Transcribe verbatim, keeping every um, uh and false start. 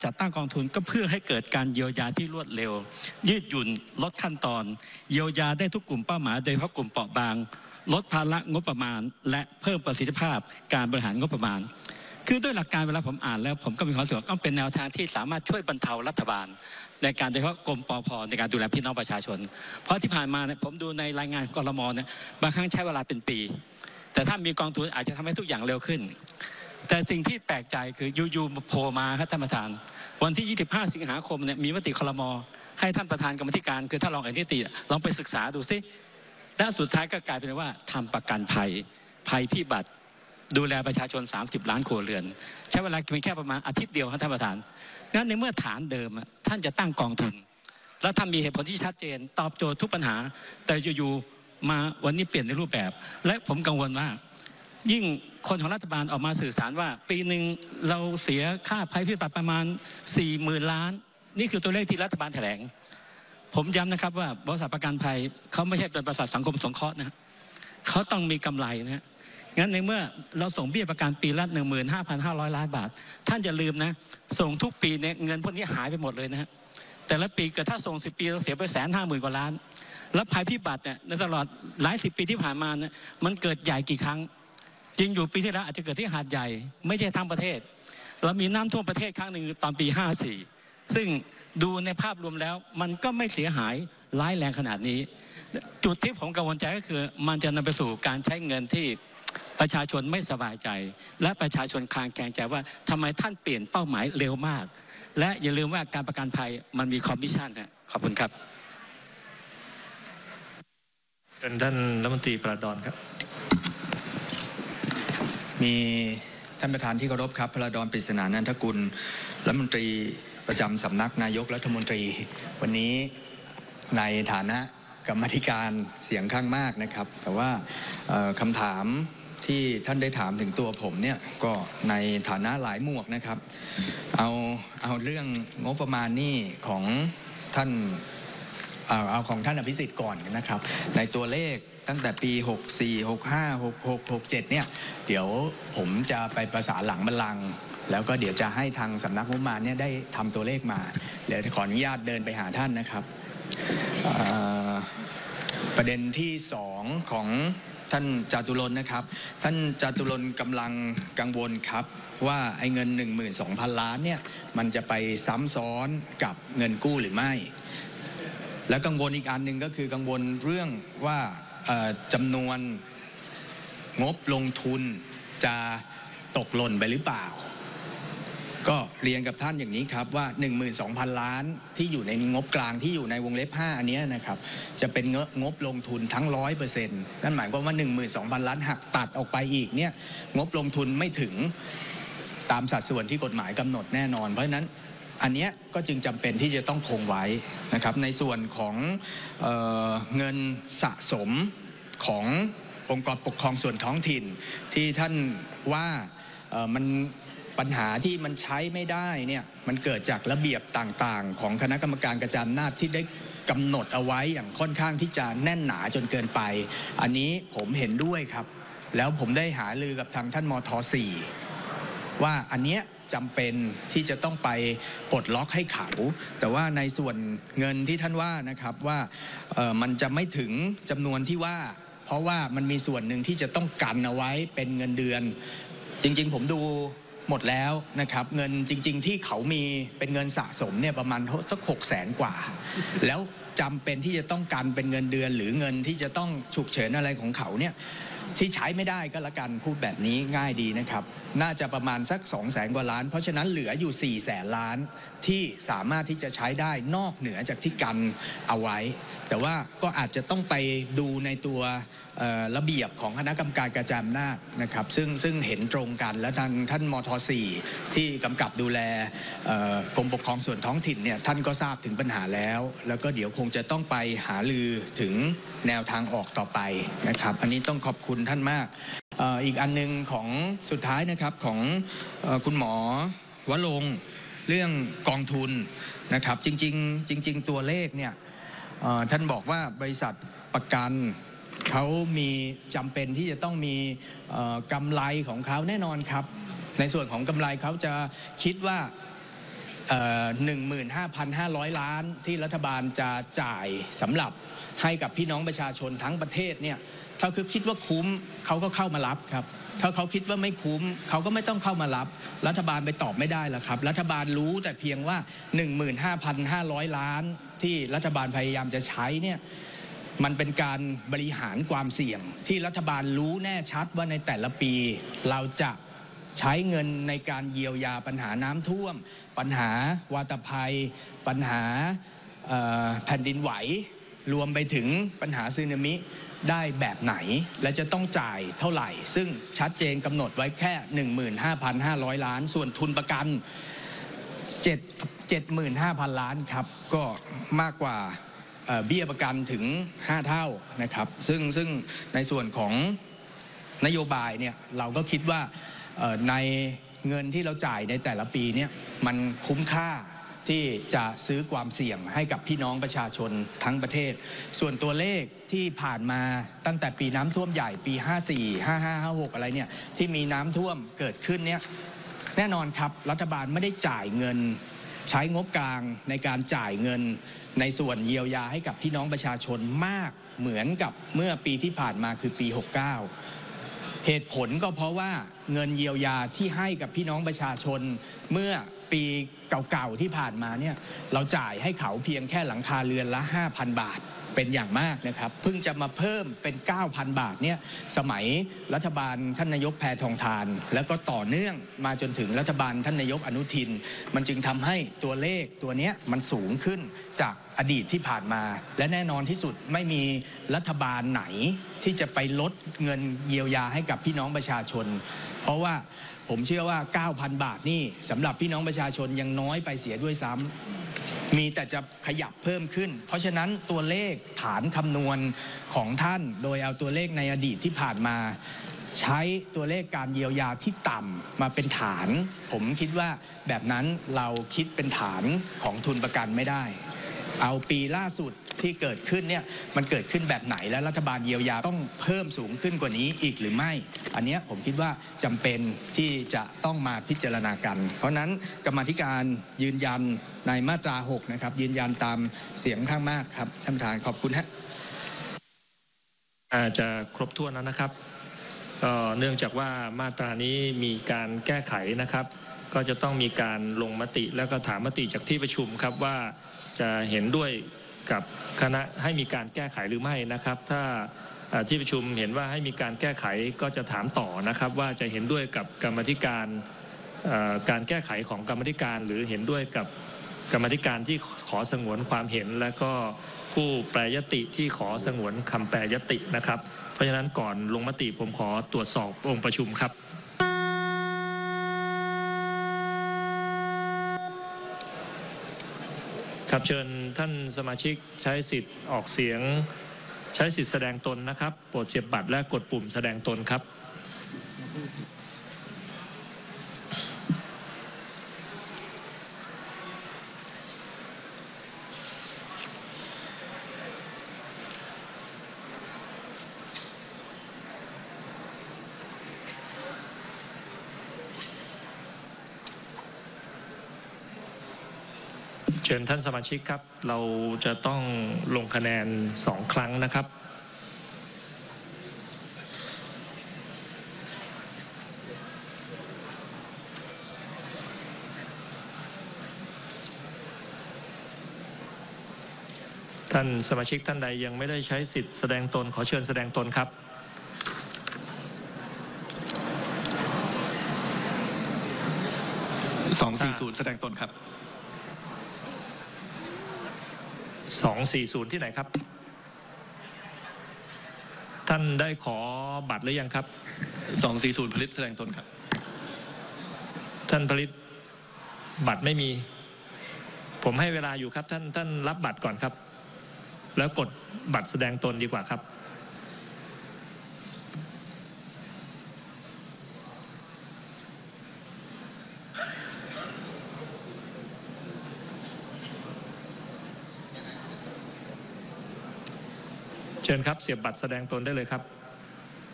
จัดตั้งกองทุนก็เพื่อให้เกิดการเยียวยาที่รวดเร็วยืดหยุ่นลดขั้นตอนเยียวยาได้ทุกกลุ่มเป้าหมายโดยเฉพาะกลุ่มเปราะบางลดภาระงบประมาณและเพิ่มประสิทธิภาพการบริหารงบประมาณคือด้วยหลักการเวลาผมอ่านแล้วผมก็มีความรู้สึกว่าต้องเป็นแนวทางที่สามารถช่วยบรรเทารัฐบาลในการโดยเฉพาะกรมปภในการดูแลพี่น้องประชาชนเพราะที่ผ่านมาเนี่ยผมดูในรายงานกรม.เนี่ยบางครั้งใช้เวลาเป็นปีแต่ถ้ามีกองทุนอาจจะทำให้ทุกอย่างเร็วขึ้นแต่สิ่งที่แปลกใจคืออยู่ๆโผล่มาครับท่านประธานวันที่ยี่สิบห้าสิงหาคมเนี่ยมีมติครม.ให้ท่านประธานกรรมธิการคือท่านรองเอกนิติลองไปศึกษาดูซิและสุดท้ายก็กลายเป็นว่าทำประกันภัยภัยพิบัติดูแลประชาชนสามสิบล้านครัวเรือนใช้เวลาเพียงแค่ประมาณอาทิตย์เดียวครับท่านประธานงั้นในเมื่อฐานเดิมท่านจะตั้งกองทุนแล้วถ้ามีเหตุผลที่ชัดเจนตอบโจทย์ทุกปัญหาแต่อยู่ๆมาวันนี้เปลี่ยนในรูปแบบและผมกังวลว่ายิ่งคนของรัฐบาลออกมาสื่อสารว่าปีหนึ่งเราเสียค่าภัยพิบัติประมาณสี่หมื่นล้านนี่คือตัวเลขที่รัฐบาลแถลงผมย้ำนะครับว่าบริษัทประกันภัยเขาไม่ใช่เป็นบริษัทสังคมสงเคราะห์นะเขาต้องมีกำไรนะงั้นในเมื่อเราส่งเบี้ยประกันปีละ หนึ่งหมื่นห้าพันห้าร้อย ล้านบาทท่านอย่าลืมนะส่งทุกปีเนี่ยเงินพวกนี้หายไปหมดเลยนะฮะแต่ละปีเกิดถ้าส่งสิบปีเราเสียไปแสนห้าหมื่นกว่าล้านแล้วภัยพิบัติเนี่ยในตลอดหลายสิบปีที่ผ่านมาเนี่ยมันเกิดใหญ่กี่ครั้งจริงอยู่ปีที่แล้วอาจจะเกิดที่หาดใหญ่ไม่ใช่ทั้งประเทศเรามีน้ำท่วมประเทศครั้งหนึ่งตอนปีห้าสี่ซึ่งดูในภาพรวมแล้วมันก็ไม่เสียหายร้ายแรงขนาดนี้จุดที่ผมกังวลใจก็คือมันจะนำไปสู่การใช้เงินที่ประชาชนไม่สบายใจและประชาชนคลางแคลงใจว่าทำไมท่านเปลี่ยนเป้าหมายเร็วมากและอย่าลืมว่าการประกันภัยมันมีคอมมิชชั่นนะขอบคุณครับเป็นท่านรัฐมนตรีประดอนครับมีท่านประธานที่เคารพครับพระดอนปริศนานันทกุลรัฐมนตรีประจำสำนักนายกรัฐมนตรีวันนี้ในฐานะกรรมธิการเสียงข้างมากนะครับแต่ว่าคำถามที่ท่านได้ถามถึงตัวผมเนี่ยก็ในฐานะหลายหมวกนะครับเอาเอาเรื่องงบประมาณนี่ของท่านเอาเอาของท่านอภิสิทธิ์ก่อนนะครับในตัวเลขตั้งแต่ปีหกสี่ หกห้า หกหก หกเจ็ดเนี่ยเดี๋ยวผมจะไปประสานหลังบัลลังก์แล้วก็เดี๋ยวจะให้ทางสำนักงบประมาณเนี่ยได้ทำตัวเลขมาเดี๋ยวขออนุญาตเดินไปหาท่านนะครับประเด็นที่สองของท่านจตุรนต์นะครับท่านจตุรนต์กำลังกังวลครับว่าไอ้เงิน หนึ่งหมื่นสองพัน ล้านเนี่ยมันจะไปซ้ำซ้อนกับเงินกู้หรือไม่และกังวลอีกอันหนึ่งก็คือกังวลเรื่องว่าจำนวนงบลงทุนจะตกหล่นไปหรือเปล่าก็เรียนกับท่านอย่างนี้ครับว่า หนึ่งหมื่นสองพัน ล้านที่อยู่ในงบกลางที่อยู่ในวงเล็บห้าอันนี้นะครับจะเป็นงบลงทุนทั้ง ร้อยเปอร์เซ็นต์ นั่นหมายความว่า หนึ่งหมื่นสองพัน ล้านหักตัดออกไปอีกเนี่ยงบลงทุนไม่ถึงตามสัดส่วนที่กฎหมายกำหนดแน่นอนเพราะฉะนั้นอันนี้ก็จึงจำเป็นที่จะต้องคงไว้นะครับในส่วนของเอ่อเงินสะสมขององค์กรปกครองส่วนท้องถิ่นที่ท่านว่าเอ่อมันปัญหาที่มันใช้ไม่ได้เนี่ยมันเกิดจากระเบียบต่างๆของคณะกรรมการกระจายอำนาจที่ได้กำหนดเอาไว้อย่างค่อนข้างที่จะแน่นหนาจนเกินไปอันนี้ผมเห็นด้วยครับแล้วผมได้หารือกับทางท่านมท.สี่ว่าอันเนี้ยจำเป็นที่จะต้องไปปลดล็อกให้เขาแต่ว่าในส่วนเงินที่ท่านว่านะครับว่าเอ่อมันจะไม่ถึงจำนวนที่ว่าเพราะว่ามันมีส่วนหนึ่งที่จะต้องกันเอาไว้เป็นเงินเดือนจริงๆผมดูหมดแล้วนะครับเงินจริงๆที่เขามีเป็นเงินสะสมเนี่ยประมาณสักหกแสนกว่าแล้วจำเป็นที่จะต้องกันเป็นเงินเดือนหรือเงินที่จะต้องฉุกเฉินอะไรของเขาเนี่ยที่ใช้ไม่ได้ก็แล้วกันพูดแบบนี้ง่ายดีนะครับน่าจะประมาณสักสองแสนกว่าล้านเพราะฉะนั้นเหลืออยู่สี่แสนล้านที่สามารถที่จะใช้ได้นอกเหนือจากที่กันเอาไว้แต่ว่าก็อาจจะต้องไปดูในตัวระเบียบของคณะกรรมการกระจายอำนาจนะครับซึ่งซึ่งเห็นตรงกันและทางท่านมท.สี่ที่กำกับดูแลกรมปกครองส่วนท้องถิ่นเนี่ยท่านก็ทราบถึงปัญหาแล้วแล้วก็เดี๋ยวคงจะต้องไปหารือถึงแนวทางออกต่อไปนะครับอันนี้ต้องขอบคุณท่านมากอีกอันนึงของสุดท้ายนะครับของคุณหมอวรงค์เรื่องกองทุนนะครับจริงๆจริงๆตัวเลขเนี่ยท่านบอกว่าบริษัทประกันเขามีจำเป็นที่จะต้องมีกำไรของเขาแน่นอนครับในส่วนของกำไรเขาจะคิดว่าหนึ่งหมื่นห้าพันห้าร้อยล้านที่รัฐบาลจะจ่ายสำหรับให้กับพี่น้องประชาชนทั้งประเทศเนี่ยถ้าคือคิดว่าคุ้มเขาก็เข้ามารับครับถ้าเขาคิดว่าไม่คุ้มเขาก็ไม่ต้องเข้ามารับรัฐบาลไปตอบไม่ได้หรอกครับรัฐบาลรู้แต่เพียงว่า หนึ่งหมื่นห้าพันห้าร้อยล้านที่รัฐบาลพยายามจะใช้เนี่ยมันเป็นการบริหารความเสี่ยงที่รัฐบาลรู้แน่ชัดว่าในแต่ละปีเราจะใช้เงินในการเยียวยาปัญหาน้ำท่วมปัญหาวาตภัยปัญหาแผ่นดินไหวรวมไปถึงปัญหาสึนามิได้แบบไหนและจะต้องจ่ายเท่าไหร่ซึ่งชัดเจนกำหนดไว้แค่ หนึ่งหมื่นห้าพันห้าร้อยล้านส่วนทุนประกัน เจ็ดหมื่นห้าพันล้านครับก็มากกว่าเบี้ยประกันถึงห้าเท่านะครับซึ่งซึ่งในส่วนของนโยบายเนี่ยเราก็คิดว่าในเงินที่เราจ่ายในแต่ละปีเนี่ยมันคุ้มค่าที่จะซื้อความเสี่ยงให้กับพี่น้องประชาชนทั้งประเทศส่วนตัวเลขที่ผ่านมาตั้งแต่ปีน้ำท่วมใหญ่ปีห้าสี่ ห้าห้า ห้าหกอะไรเนี่ยที่มีน้ำท่วมเกิดขึ้นเนี่ยแน่นอนครับรัฐบาลไม่ได้จ่ายเงินใช้งบกลางในการจ่ายเงินในส่วนเยียวยาให้กับพี่น้องประชาชนมากเหมือนกับเมื่อปีที่ผ่านมาคือปีหกเก้าเหตุผลก็เพราะว่าเงินเยียวยาที่ให้กับพี่น้องประชาชนเมื่อปีเก่าๆที่ผ่านมาเนี่ยเราจ่ายให้เขาเพียงแค่หลังคาเรือนละ ห้าพัน บาทเป็นอย่างมากนะครับเพิ่งจะมาเพิ่มเป็น เก้าพัน บาทเนี่ยสมัยรัฐบาลท่านนายกแพทองธารแล้วก็ต่อเนื่องมาจนถึงรัฐบาลท่านนายกอนุทินมันจึงทำให้ตัวเลขตัวนี้มันสูงขึ้นจากอดีตที่ผ่านมาและแน่นอนที่สุดไม่มีรัฐบาลไหนที่จะไปลดเงินเยียวยาให้กับพี่น้องประชาชนเพราะว่าผมเชื่อว่า เก้าพัน บาทนี่สำหรับพี่น้องประชาชนยังน้อยไปเสียด้วยซ้ำมีแต่จะขยับเพิ่มขึ้นเพราะฉะนั้นตัวเลขฐานคำนวณของท่านโดยเอาตัวเลขในอดีตที่ผ่านมาใช้ตัวเลขการเยียวยาที่ต่ำมาเป็นฐานผมคิดว่าแบบนั้นเราคิดเป็นฐานของทุนประกันไม่ได้เอาปีล่าสุดที่เกิดขึ้นเนี่ยมันเกิดขึ้นแบบไหนและรัฐบาลเยียวยาต้องเพิ่มสูงขึ้นกว่านี้อีกหรือไม่อันนี้ผมคิดว่าจำเป็นที่จะต้องมาพิจารณากันเพราะนั้นกรรมาธิการยืนยันในมาตราหกนะครับยืนยันตามเสียงข้างมากครับท่านประธานขอบคุณฮะอาจจะครบถ้วนแล้วนะครับเนื่องจากว่ามาตรานี้มีการแก้ไขนะครับก็จะต้องมีการลงมติแล้วก็ถามมติจากที่ประชุมครับว่าจะเห็นด้วยกับคณะให้มีการแก้ไขหรือไม่นะครับถ้าที่ประชุมเห็นว่าให้มีการแก้ไขก็จะถามต่อนะครับว่าจะเห็นด้วยกับกรรมาธิการการแก้ไขของกรรมาธิการหรือเห็นด้วยกับกรรมาธิการที่ขอสงวนความเห็นและก็ผู้แปรยติที่ขอสงวนคำแปรยตินะครับเพราะฉะนั้นก่อนลงมติผมขอตรวจสอบองค์ประชุมครับครับเชิญท่านสมาชิกใช้สิทธิ์ออกเสียงใช้สิทธิ์แสดงตนนะครับโปรดเสียบบัตรและกดปุ่มแสดงตนครับเชิญท่านสมาชิกครับเราจะต้องลงคะแนนสองครั้งนะครับท่านสมาชิกท่านใดยังไม่ได้ใช้สิทธิ์แสดงตนขอเชิญแสดงตนครับสองสี่ศูนย์แสดงตนครับสองสี่ศูนย์ที่ไหนครับท่านได้ขอบัตรหรือยังครับสองสี่ศูนย์ผลิตแสดงตนครับท่านผลิตบัตรไม่มีผมให้เวลาอยู่ครับท่านท่านรับบัตรก่อนครับแล้วกดบัตรแสดงตนดีกว่าครับเชิญครับเสียบบัตรแสดงตนได้เลยครับ